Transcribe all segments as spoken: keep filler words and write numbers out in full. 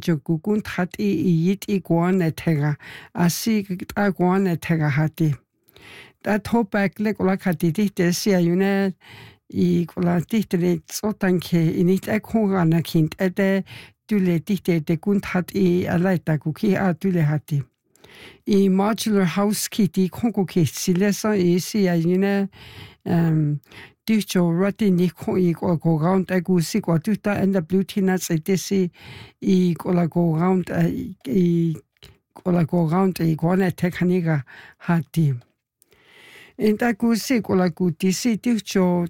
jokukun hati iyit iguana tega asi aguana tega hati ta topek le kola hati dite sia yune I kola dite sotan ke init ekongana kind ede dule dite de kun hati alaita kuki a dule hati I modular house kiti kongo ke silesa I sia yune um Dicho rati ni ko I ko go round I go si ko tuta and the blue tina say desi I ko la go round I ko la go round I go na tekaniga hati. In da go si ko la go disi dicho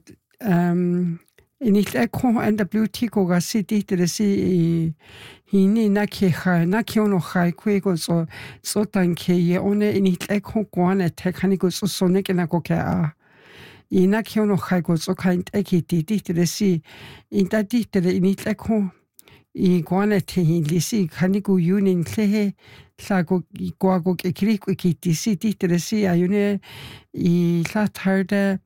um in it ko and the blue tiko ga si di de si hini na ke ha na ke ono ha ko go so so tan ke ye one in it ko go na tekanigo so so ne ke na ko ke a Ina kiono haigo so kind eki di di si in da di de in it eko I guana te lisi kanigu yunin klehe lago I guago ekriku ki di si di de si ayune I la tarde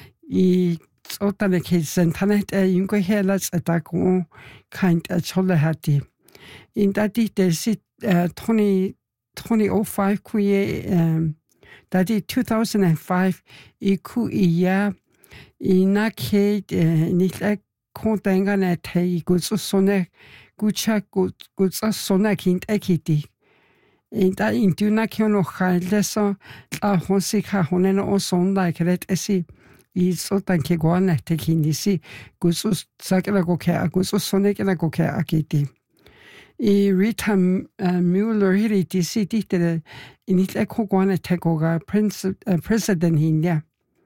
I sotane ke sentanet e yungo helas atago kind a cholle hati in da di de si twenty oh five kuye um Dadi two thousand five I ku I ya I na ke ni la kontenga na te I go so sone gucha go go so sone kind ekiti. In da in du na ke no khaile so la hosi kha honen o son la kret esi I so tan ke go na te kinisi go so sakela go ke go so sone ke na go ke akiti. I Rita uh, Mueller hiri di si di tere init eko guana teko ga uh, president hinya.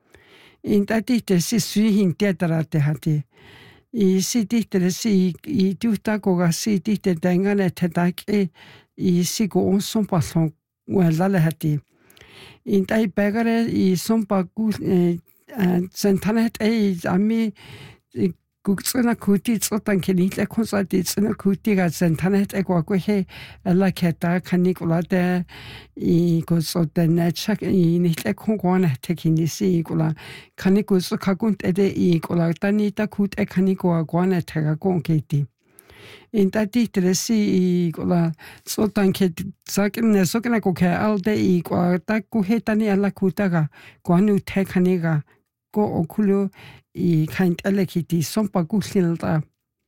In da di tere si sui hin tetara te hati. I si di tere si I duta go ga si di tere dengane te dake I si go on sompa son lale hati. In da I begare I sompa gu sentanet e ami Gutsuna kuti tsotan kenit e konsati tsuna kuti ga sentanet e kwa kwe la keta kanikula de I go so de netchak I nit e kongwana te kinisi kula kaniku so kagunt ede I kula tani ta kut e kanikua gwana te ga konketi. In da di tresi I kula tsotan ke sakin ne sokina ko ke alde I kwa ta ku hetani ala kutaga kwanu te kaniga go okulu I kind alekiti sompa guslilda.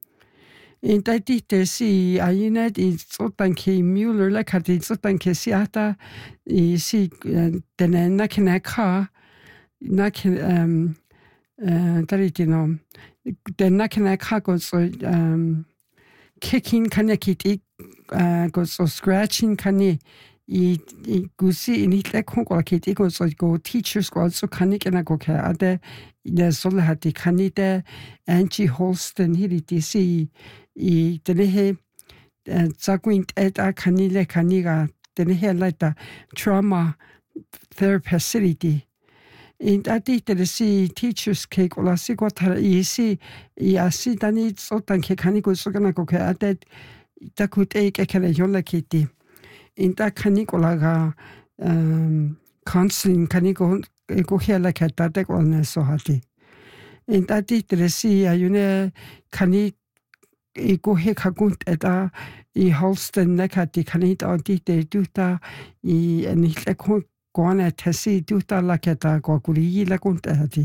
In da di te si ayunet I sotan ke Mueller la kati sotan ke si ata I si dene na kena ka na ke um uh daritino den na kena ka go so um kicking kanekiti uh go so scratching kani I I gusi in it like ko kiti go so go teachers go so kanikena go ke ade ne solle hati kanite Angie Holston hiri di si I dene he zaguint eta kanile kaniga dene he laita trauma therapist di in ati dene si teachers ke kola si ko tara I si I asi dani sotan ke kanigo sogana ko ke ade takut e ke kele yola kiti in da kanikola ga um counseling kanigo go hela ke tate ko ne so hati in da di tresi ayune kani I go he kagunt eta I Holston nekati kanita di te duta I ni le ko gona tesi duta la keta go kuri la kunta hati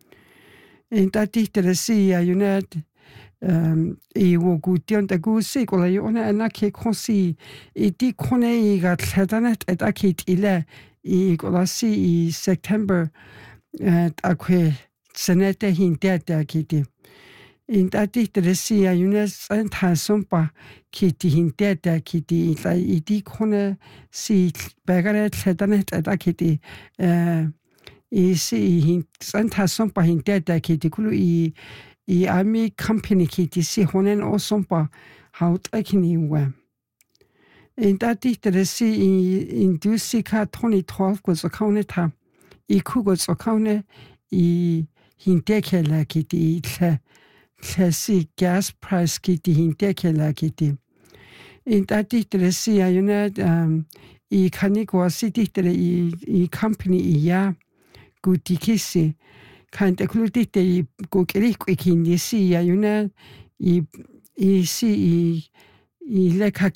in da di tresi ayune um I wo gution da gusi ko la yona na ke konsi I di kone I ga tledanet et akit ile I ko la si I September et akwe senete hinte te akiti in da di tresi ayune san tasumpa kiti hinte te akiti la I di kone si begare tledanet et akiti eh I si hin san tasumpa hinte te akiti kulu I I ami company kiti si honen o sompa haut ekini we. In da di tresi in du si ka twenty twelve go so kauneta I kugo so kaune I hinteke la kiti tle tle si gas price kiti hinteke la kiti. In da di tresi ayune um I kaniko si di tre I I company I ya gutikisi kind ekludite I go kerik ikindi si ayune I I si I I le ka